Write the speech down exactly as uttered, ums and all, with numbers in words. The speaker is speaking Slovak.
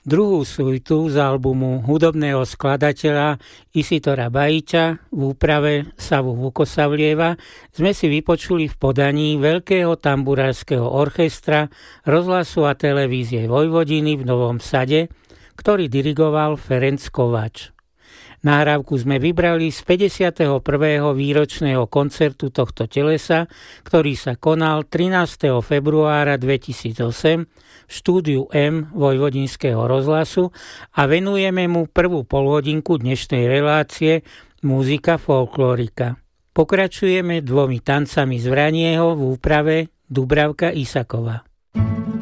Druhú suitu z albumu hudobného skladateľa Isitora Bajiča v úprave Savu Vukosavlieva sme si vypočuli v podaní Veľkého tamburárskeho orchestra rozhlasu a televízie Vojvodiny v Novom Sade, ktorý dirigoval Ferenc Kovač. Nahrávku sme vybrali z päťdesiateho prvého výročného koncertu tohto telesa, ktorý sa konal trinásteho februára dvetisícosem v štúdiu M Vojvodinského rozhlasu a venujeme mu prvú polhodinku dnešnej relácie Muzika folklórika. Pokračujeme dvomi tancami z Vranieho v úprave Dubravka Isaková.